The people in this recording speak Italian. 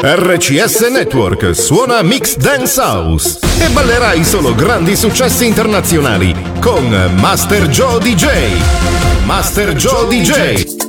RCS Network suona Mix Dance House e ballerai solo grandi successi internazionali con Master Joe DJ. Master Joe DJ.